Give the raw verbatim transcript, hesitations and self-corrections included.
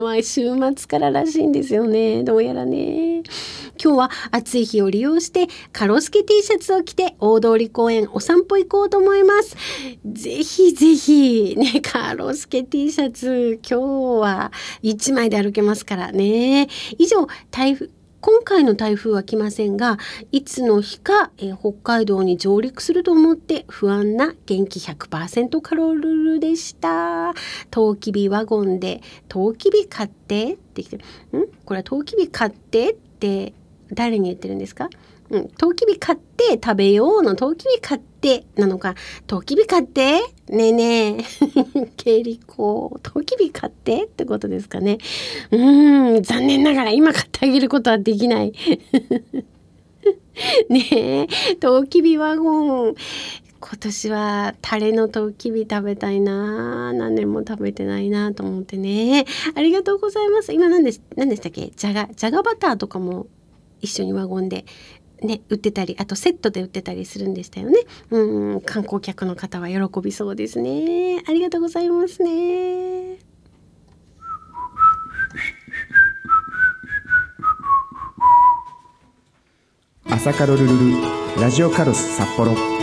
まあ、週末かららしいんですよね。どうやらね。今日は暑い日を利用してカロスケ T シャツを着て大通公園お散歩行こうと思います。ぜひぜひね、カロスケ T シャツ今日はいちまいで歩けますからね。以上、台風今回の台風は来ませんが、いつの日か、えー、北海道に上陸すると思って不安な元気 ひゃくパーセント カロルルでした。トウキビワゴンでトウキビ買ってって来て、んこれはトウキビ買ってって誰に言ってるんですか？うん、トウキビ買って食べようのトウキビ買ってなのか、トウキビ買ってねえねえケリコトウキビ買ってってことですかね。うーん、残念ながら今買ってあげることはできないねえ、トウキビワゴン、今年はタレのトウキビ食べたいな。何年も食べてないなと思ってね。ありがとうございます。今何で何でしたっけ？じゃがじゃがバターとかも一緒にワゴンでね、売ってたり、あとセットで売ってたりするんでしたよね。うん、観光客の方は喜びそうですね。ありがとうございますね。 朝カロルルルラジオカロス札幌。